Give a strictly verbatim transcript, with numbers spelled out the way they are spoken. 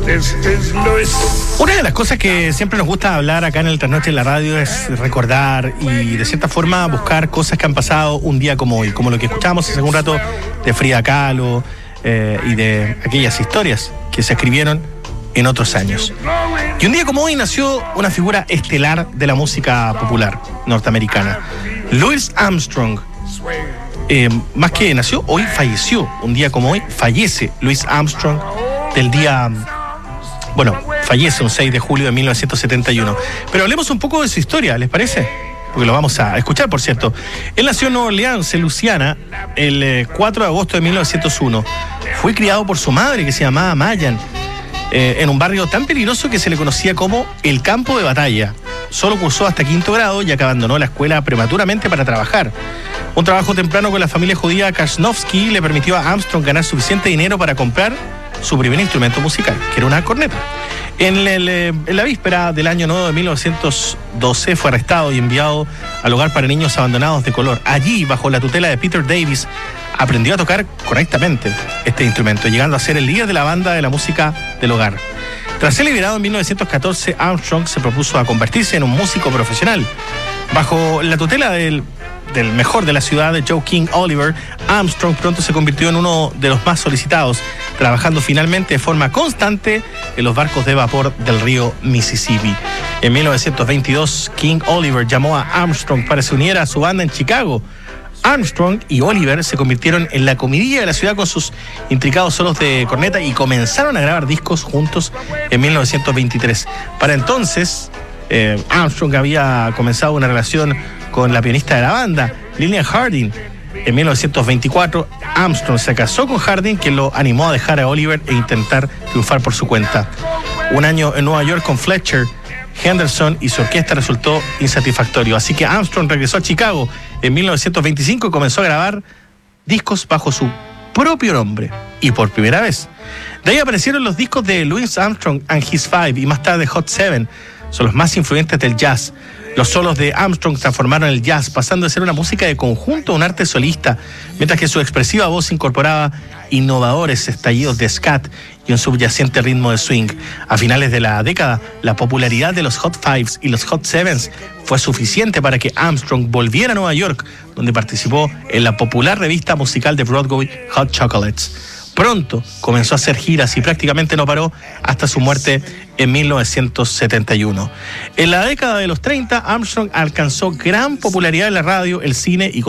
Una de las cosas que siempre nos gusta hablar acá en el Trasnoche en la radio es recordar y de cierta forma buscar cosas que han pasado un día como hoy, como lo que escuchábamos hace un rato de Frida Kahlo eh, y de aquellas historias que se escribieron en otros años. Y un día como hoy nació una figura estelar de la música popular norteamericana, Louis Armstrong. Eh, más que nació, hoy falleció. Un día como hoy fallece Louis Armstrong del día... Bueno, fallece un seis de julio de mil novecientos setenta y uno. Pero hablemos un poco de su historia, ¿les parece? Porque lo vamos a escuchar, por cierto. Él nació en Nueva Orleans, en Luisiana, el cuatro de agosto de mil novecientos uno. Fue criado por su madre, que se llamaba Mayan, eh, en un barrio tan peligroso que se le conocía como el campo de batalla. Solo cursó hasta quinto grado, ya que abandonó la escuela prematuramente para trabajar. Un trabajo temprano con la familia judía Kasnovsky le permitió a Armstrong ganar suficiente dinero para comprar su primer instrumento musical, que era una corneta. En, el, en la víspera del año nuevo de mil novecientos doce fue arrestado y enviado al hogar para niños abandonados de color. Allí, bajo la tutela de Peter Davis, aprendió a tocar correctamente este instrumento, llegando a ser el líder de la banda de la música del hogar. Tras ser liberado en mil novecientos catorce, Armstrong se propuso a convertirse en un músico profesional. Bajo la tutela del, del mejor de la ciudad, de Joe King Oliver, Armstrong pronto se convirtió en uno de los más solicitados, trabajando finalmente de forma constante en los barcos de vapor del río Mississippi. En mil novecientos veintidós, King Oliver llamó a Armstrong para que se uniera a su banda en Chicago. Armstrong y Oliver se convirtieron en la comidilla de la ciudad con sus intricados solos de corneta y comenzaron a grabar discos juntos en mil novecientos veintitrés. Para entonces, eh, Armstrong había comenzado una relación con la pianista de la banda, Lillian Harding. En mil novecientos veinticuatro, Armstrong se casó con Harding, quien lo animó a dejar a Oliver e intentar triunfar por su cuenta. Un año en Nueva York con Fletcher Henderson y su orquesta resultó insatisfactorio, así que Armstrong regresó a Chicago en mil novecientos veinticinco y comenzó a grabar discos bajo su propio nombre, y por primera vez. De ahí aparecieron los discos de Louis Armstrong and His Five y más tarde Hot Seven. Son los más influyentes del jazz. Los solos de Armstrong transformaron el jazz, pasando de ser una música de conjunto a un arte solista, mientras que su expresiva voz incorporaba innovadores estallidos de scat y un subyacente ritmo de swing. A finales de la década, la popularidad de los Hot Fives y los Hot Sevens fue suficiente para que Armstrong volviera a Nueva York, donde participó en la popular revista musical de Broadway Hot Chocolates. Pronto comenzó a hacer giras y prácticamente no paró hasta su muerte en mil novecientos setenta y uno. En la década de los treinta, Armstrong alcanzó gran popularidad en la radio, el cine y